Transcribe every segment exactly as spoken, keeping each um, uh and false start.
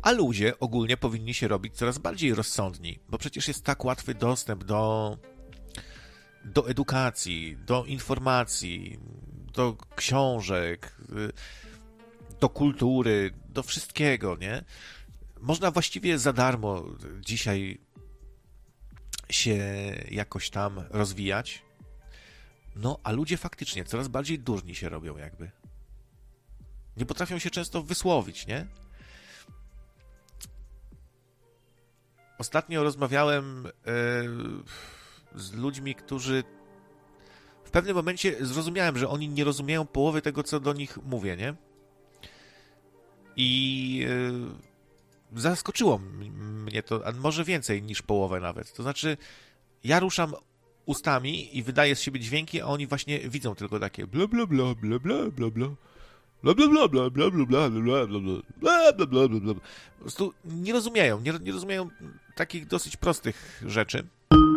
A ludzie ogólnie powinni się robić coraz bardziej rozsądni, bo przecież jest tak łatwy dostęp do, do edukacji, do informacji, do książek, do kultury, do wszystkiego, nie? Można właściwie za darmo dzisiaj się jakoś tam rozwijać, no a ludzie faktycznie coraz bardziej durni się robią jakby. Nie potrafią się często wysłowić, nie? Ostatnio rozmawiałem yy, z ludźmi, którzy w pewnym momencie zrozumiałem, że oni nie rozumieją połowy tego, co do nich mówię, nie? I yy, zaskoczyło mnie to, a może więcej niż połowę nawet. To znaczy, ja ruszam ustami i wydaję z siebie dźwięki, a oni właśnie widzą tylko takie bla bla bla bla bla bla bla. Bla bla bla bla bla bla bla bla bla bla bla bla bla bla. Po prostu nie rozumieją, nie, nie rozumieją takich dosyć prostych rzeczy.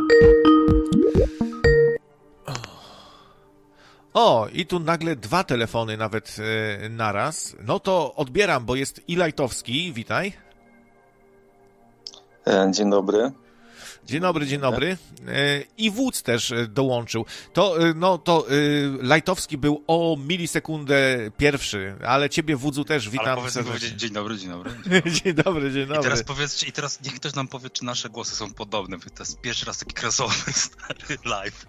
O, i tu nagle dwa telefony nawet e, naraz. No to odbieram, bo jest i Lajtowski, witaj. Dzień dobry. Dzień dobry, dzień dobry. I Wódz też dołączył. To, no, to Lajtowski był o milisekundę pierwszy, ale ciebie, Wódzu, też witam. Ale powiedz powiedzieć dzień dobry, dzień dobry. Dzień dobry, dzień dobry. I teraz powiedzcie, i teraz niech ktoś nam powie, czy nasze głosy są podobne, bo to jest pierwszy raz taki crossover stary live.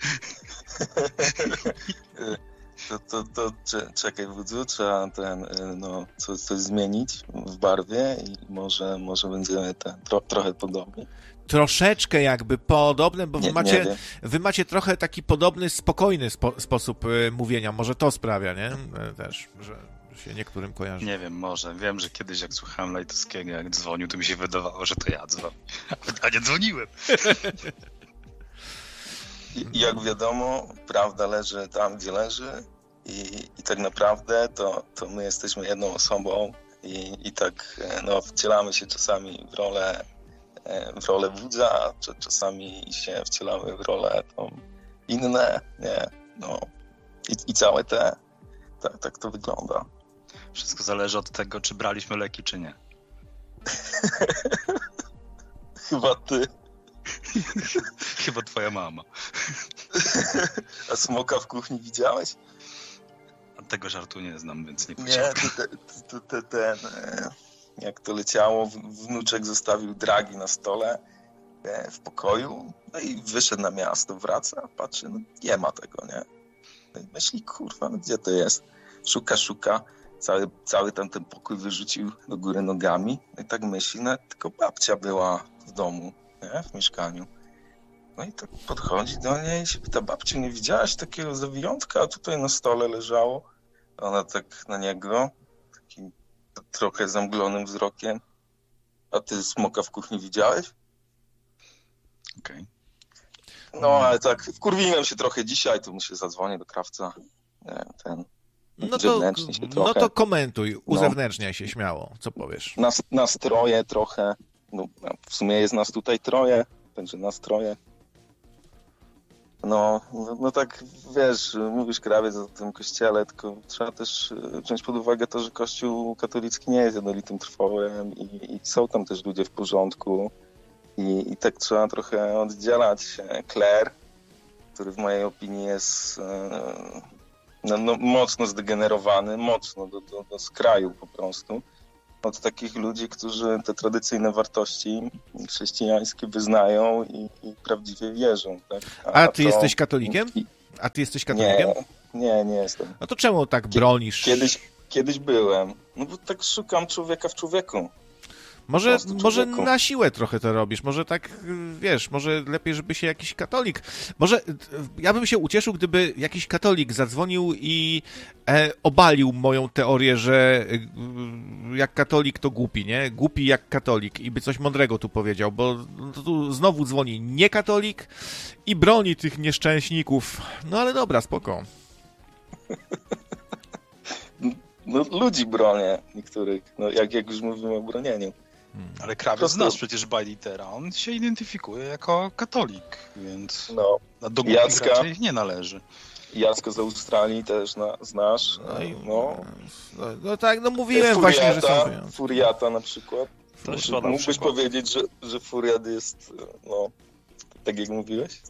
To, to, to czekaj, Wódzu, trzeba ten, no, coś, coś zmienić w barwie i może, może będziemy ten, tro, trochę podobni. Troszeczkę jakby podobne, bo wy, nie, macie, nie wy macie trochę taki podobny, spokojny spo, sposób y, mówienia. Może to sprawia, nie? Też, że się niektórym kojarzy. Nie wiem, może. Wiem, że kiedyś jak słuchałem Lajtowskiego, jak dzwonił, to mi się wydawało, że to ja dzwonię. A nie dzwoniłem. I, jak wiadomo, prawda leży tam, gdzie leży i, i tak naprawdę to, to my jesteśmy jedną osobą i, i tak no, wcielamy się czasami w rolę w rolę Wódza, a czasami się wcielamy w rolę tą inne, nie, no i, i całe te, tak, tak to wygląda. Wszystko zależy od tego, czy braliśmy leki, czy nie. Chyba ty. Chyba twoja mama. A smoka w kuchni widziałeś? A tego żartu nie znam, więc nie Nie, powiedziałem. to, to, to, ten, jak to leciało, wnuczek zostawił dragi na stole w pokoju, no i wyszedł na miasto, wraca, patrzy, no nie ma tego, nie? No i myśli, kurwa, no gdzie to jest? Szuka, szuka, cały, cały tam ten pokój wyrzucił do góry nogami, no i tak myśli, no tylko babcia była w domu, nie? W mieszkaniu. No i tak podchodzi do niej i się pyta, babciu, nie widziałaś takiego zawierzątka? A tutaj na stole leżało. Ona tak na niego, takim trochę zamglonym wzrokiem. A ty smoka w kuchni widziałeś? Okej. Okay. No ale tak, wkurwiłem się trochę dzisiaj, to muszę zadzwonić do krawca. Nie, ten, no, to, się no to komentuj, uzewnętrzniaj no, się śmiało, co powiesz? Nas, nastroje trochę, no w sumie jest nas tutaj troje, także nastroje. No, no, no tak, wiesz, mówisz krawiec o tym kościele, tylko trzeba też wziąć pod uwagę to, że kościół katolicki nie jest jednolitym trwałem i, i są tam też ludzie w porządku i, i tak trzeba trochę oddzielać kler, który w mojej opinii jest no, no, mocno zdegenerowany, mocno do, do, do skraju po prostu, od takich ludzi, którzy te tradycyjne wartości chrześcijańskie wyznają i, i prawdziwie wierzą. Tak? A, A ty to... jesteś katolikiem? A ty jesteś katolikiem? Nie, nie, nie jestem. No to czemu tak bronisz? Kiedyś, kiedyś byłem. No bo tak szukam człowieka w człowieku. Może, może na siłę trochę to robisz, może tak, wiesz, może lepiej, żeby się jakiś katolik... Może ja bym się ucieszył, gdyby jakiś katolik zadzwonił i e, obalił moją teorię, że e, jak katolik to głupi, nie? Głupi jak katolik i by coś mądrego tu powiedział, bo to tu znowu dzwoni niekatolik i broni tych nieszczęśników. No ale dobra, spoko. No ludzi bronię niektórych, no jak, jak już mówimy o bronieniu. Hmm. Ale krawiec prostu... nas przecież by litera, on się identyfikuje jako katolik, więc no, do głupich Jacka, raczej nie należy. Jacka z Australii też na, znasz, no, no. No, no tak, no mówiłem Furiata, właśnie, że są Furiata na przykład. Mógłbyś powiedzieć, że, że Furiat jest, no, tak jak mówiłeś?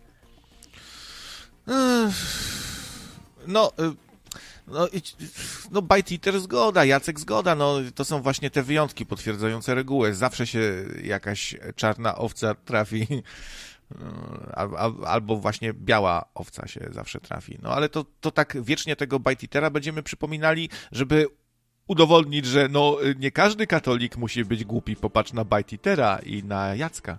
No, no, no Bite Eater zgoda, Jacek zgoda, no to są właśnie te wyjątki potwierdzające regułę. Zawsze się jakaś czarna owca trafi, albo właśnie biała owca się zawsze trafi. No ale to, to tak wiecznie tego Bite Eatera będziemy przypominali, żeby udowodnić, że no nie każdy katolik musi być głupi. Popatrz na Bite Eatera i na Jacka.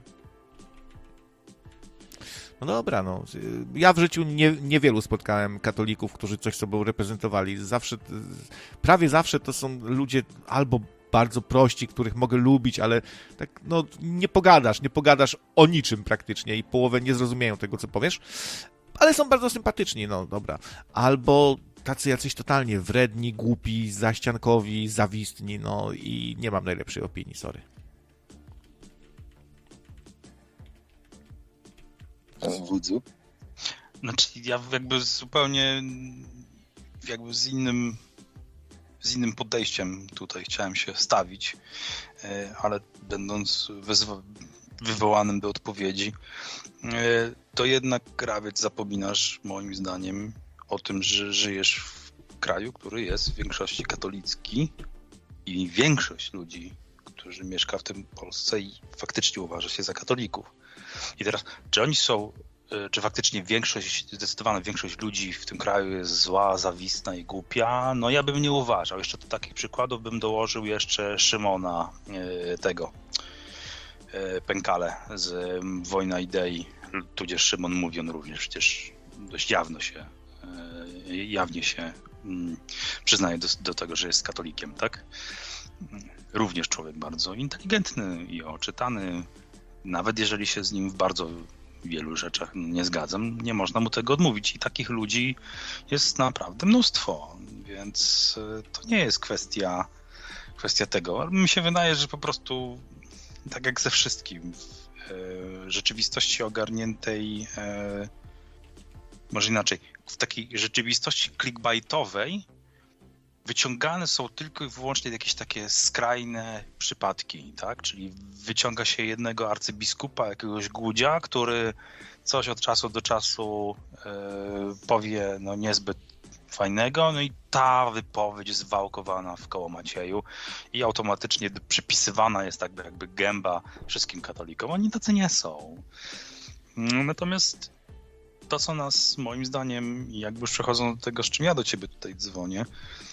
No dobra, no. Ja w życiu nie, niewielu spotkałem katolików, którzy coś sobą reprezentowali. Zawsze, prawie zawsze to są ludzie albo bardzo prości, których mogę lubić, ale tak, no, nie pogadasz, nie pogadasz o niczym praktycznie i połowę nie zrozumieją tego, co powiesz, ale są bardzo sympatyczni, no dobra. Albo tacy jacyś totalnie wredni, głupi, zaściankowi, zawistni, no i nie mam najlepszej opinii, sorry. Wódzu? Znaczy, ja jakby zupełnie jakby z innym z innym podejściem tutaj chciałem się stawić, ale będąc wyzwa- wywołanym do odpowiedzi, to jednak, Krawiec, zapominasz moim zdaniem o tym, że żyjesz w kraju, który jest w większości katolicki i większość ludzi, którzy mieszka w tym Polsce i faktycznie uważa się za katolików. I teraz, czy oni są, czy faktycznie większość, zdecydowana większość ludzi w tym kraju jest zła, zawistna i głupia? No ja bym nie uważał. Jeszcze do takich przykładów bym dołożył jeszcze Szymona, tego, Pękale z Wojna Idei, tudzież Szymon Mówi, on również przecież dość jawno się, jawnie się przyznaje do, do tego, że jest katolikiem, tak? Również człowiek bardzo inteligentny i oczytany. Nawet jeżeli się z nim w bardzo wielu rzeczach nie zgadzam, nie można mu tego odmówić. I takich ludzi jest naprawdę mnóstwo. Więc to nie jest kwestia, kwestia tego. Ale mi się wydaje, że po prostu tak jak ze wszystkim w rzeczywistości ogarniętej, może inaczej, w takiej rzeczywistości clickbaitowej wyciągane są tylko i wyłącznie jakieś takie skrajne przypadki, tak? Czyli wyciąga się jednego arcybiskupa, jakiegoś głudzia, który coś od czasu do czasu yy, powie no niezbyt fajnego, no i ta wypowiedź jest wałkowana w koło Macieju i automatycznie przypisywana jest tak jakby gęba wszystkim katolikom. Oni tacy nie są. Natomiast to, co nas moim zdaniem, jakby już przechodzą do tego, z czym ja do ciebie tutaj dzwonię,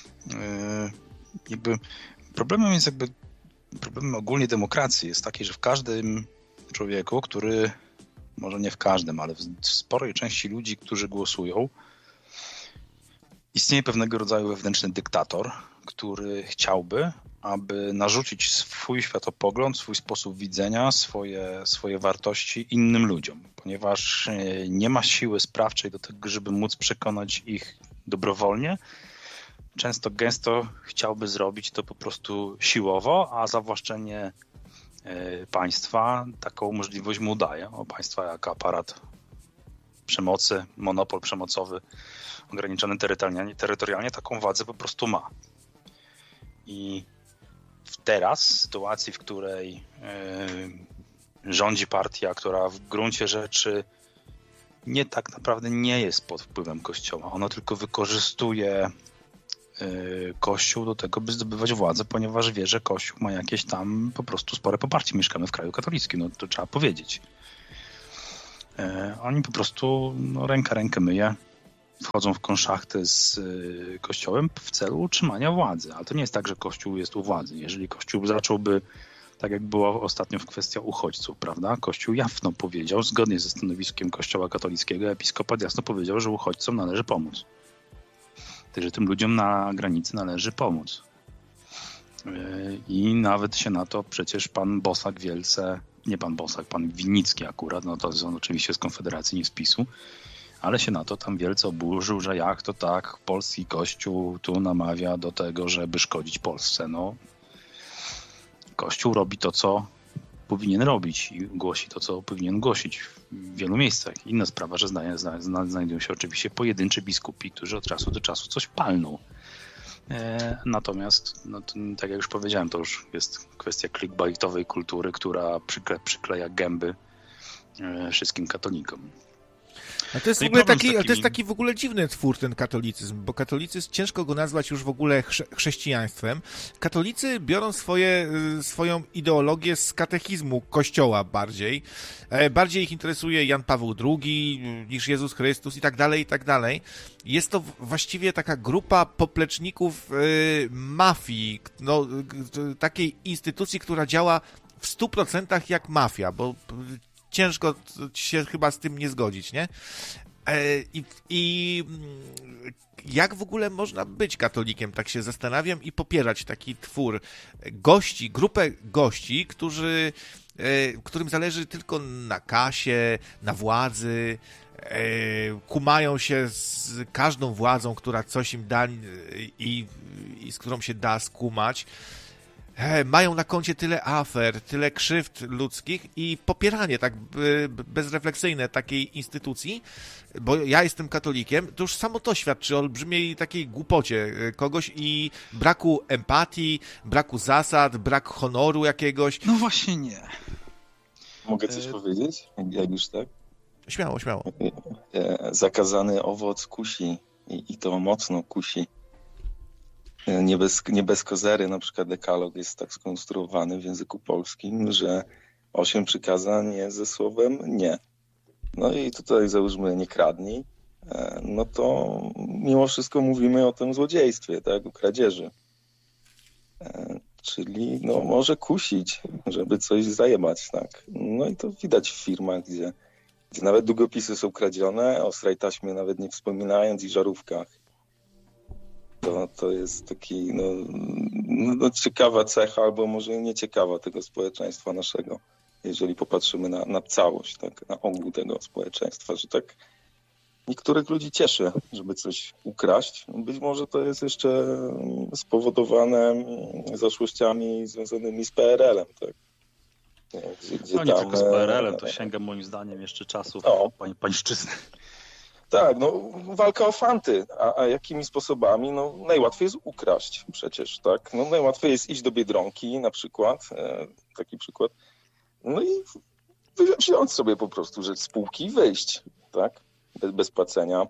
jakby problemem jest jakby problemem ogólnie demokracji jest taki, że w każdym człowieku, który, może nie w każdym, ale w sporej części ludzi, którzy głosują, istnieje pewnego rodzaju wewnętrzny dyktator, który chciałby, aby narzucić swój światopogląd, swój sposób widzenia, swoje, swoje wartości innym ludziom, ponieważ nie ma siły sprawczej do tego, żeby móc przekonać ich dobrowolnie. Często, gęsto chciałby zrobić to po prostu siłowo, a zawłaszczenie państwa taką możliwość mu daje. O, państwa jako aparat przemocy, monopol przemocowy, ograniczony terytorialnie, terytorialnie taką władzę po prostu ma. I teraz, w sytuacji, w której yy, rządzi partia, która w gruncie rzeczy nie tak naprawdę nie jest pod wpływem Kościoła, ona tylko wykorzystuje Kościół do tego, by zdobywać władzę, ponieważ wie, że Kościół ma jakieś tam po prostu spore poparcie. Mieszkamy w kraju katolickim, no to trzeba powiedzieć. Oni po prostu no, ręka rękę myje, wchodzą w konszachty z Kościołem w celu utrzymania władzy. Ale to nie jest tak, że Kościół jest u władzy. Jeżeli Kościół zacząłby, tak jak było ostatnio w kwestii uchodźców, prawda? Kościół jasno powiedział, zgodnie ze stanowiskiem Kościoła katolickiego, episkopat jasno powiedział, że uchodźcom należy pomóc. Że tym ludziom na granicy należy pomóc. I nawet się na to przecież pan Bosak wielce, nie pan Bosak, pan Winnicki akurat, no to jest on oczywiście z Konfederacji, nie z PiSu, ale się na to tam wielce oburzył, że jak to tak, polski Kościół tu namawia do tego, żeby szkodzić Polsce. No, Kościół robi to, co powinien robić i głosi to, co powinien głosić w wielu miejscach. Inna sprawa, że zna, zna, znajdują się oczywiście pojedynczy biskupi, którzy od czasu do czasu coś palną. Natomiast, no to, tak jak już powiedziałem, to już jest kwestia clickbaitowej kultury, która przykle, przykleja gęby wszystkim katolikom. A to jest, w ogóle taki, takimi... to jest taki w ogóle dziwny twór, ten katolicyzm, bo katolicyzm, ciężko go nazwać już w ogóle chrze- chrześcijaństwem. Katolicy biorą swoje, swoją ideologię z katechizmu Kościoła bardziej. Bardziej ich interesuje Jan Paweł drugi niż Jezus Chrystus i tak dalej, i tak dalej. Jest to właściwie taka grupa popleczników y, mafii, no, y, takiej instytucji, która działa w stu procentach jak mafia, bo ciężko się chyba z tym nie zgodzić, nie? I, I jak w ogóle można być katolikiem? Tak się zastanawiam i popierać taki twór gości, grupę gości, którzy, którym zależy tylko na kasie, na władzy, kumają się z każdą władzą, która coś im da i, i z którą się da skumać. Mają na koncie tyle afer, tyle krzywd ludzkich i popieranie tak bezrefleksyjne takiej instytucji, bo ja jestem katolikiem, to już samo to świadczy o olbrzymiej takiej głupocie kogoś i braku empatii, braku zasad, brak honoru jakiegoś. No właśnie nie. Mogę coś e... powiedzieć? Jak już tak? Śmiało, śmiało. Zakazany owoc kusi i, i to mocno kusi. Nie bez, nie bez kozery, na przykład dekalog jest tak skonstruowany w języku polskim, że osiem przykazań jest ze słowem nie. No i tutaj załóżmy nie kradnij, no to mimo wszystko mówimy o tym złodziejstwie, tak, o kradzieży. Czyli no może kusić, żeby coś zajebać, tak. No i to widać w firmach, gdzie, gdzie nawet długopisy są kradzione, o ostrej taśmie nawet nie wspominając i żarówkach. To, to jest taki no, no, ciekawa cecha, albo może nieciekawa tego społeczeństwa naszego, jeżeli popatrzymy na, na całość, tak, na ogół tego społeczeństwa, że tak niektórych ludzi cieszy, żeby coś ukraść. Być może to jest jeszcze spowodowane zaszłościami związanymi z P R L-em, tak. Gdzie, gdzie no nie tam, tylko z P R L-em, to sięga moim zdaniem jeszcze czasów no. pań, pańszczyzny. Tak, no walka o fanty, a, a jakimi sposobami? No najłatwiej jest ukraść przecież, tak? No najłatwiej jest iść do Biedronki na przykład, e, taki przykład, no i wziąć sobie po prostu rzecz z półki i wyjść, tak? Bez, bez płacenia.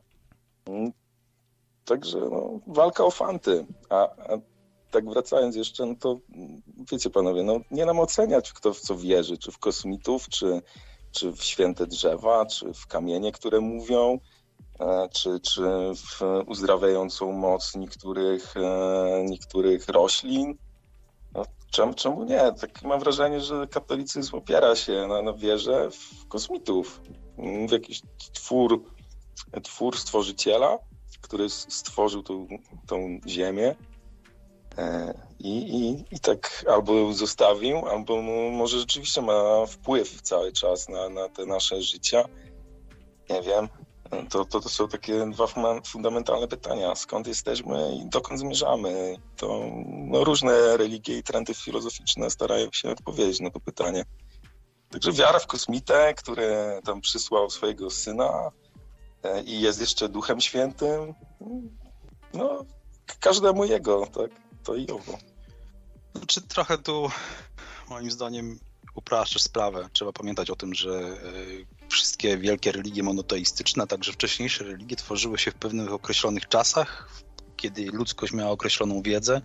Także no, walka o fanty, a, a tak wracając jeszcze, no to wiecie panowie, no nie nam oceniać, kto w co wierzy, czy w kosmitów, czy, czy w święte drzewa, czy w kamienie, które mówią, Czy, czy w uzdrawiającą moc niektórych, niektórych roślin. No, czemu, czemu nie? Tak mam wrażenie, że katolicyzm opiera się na, na wierze w kosmitów, w jakiś twór, twór stworzyciela, który stworzył tą, tą ziemię i, i, i tak albo ją zostawił, albo może rzeczywiście ma wpływ cały czas na, na te nasze życia. Nie wiem. To, to, to są takie dwa fundamentalne pytania. Skąd jesteśmy i dokąd zmierzamy? To no, różne religie i trendy filozoficzne starają się odpowiedzieć na to pytanie. Także wiara w kosmitę, który tam przysłał swojego syna i jest jeszcze Duchem Świętym, no każdemu jego, tak? To i owo. Znaczy trochę tu moim zdaniem upraszczasz sprawę. Trzeba pamiętać o tym, że wszystkie wielkie religie monoteistyczne, a także wcześniejsze religie tworzyły się w pewnych określonych czasach, kiedy ludzkość miała określoną wiedzę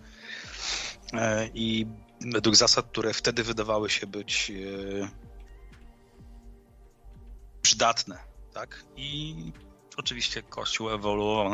i według zasad, które wtedy wydawały się być przydatne, tak? I oczywiście Kościół ewoluował